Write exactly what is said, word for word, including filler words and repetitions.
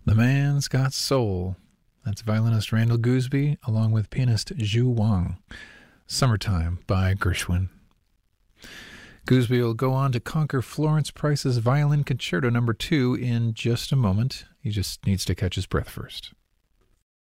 The Man's Got Soul. That's violinist Randall Gooseby, along with pianist Zhu Wang. Summertime by Gershwin. Gooseby will go on to conquer Florence Price's Violin Concerto number two in just a moment. He just needs to catch his breath first.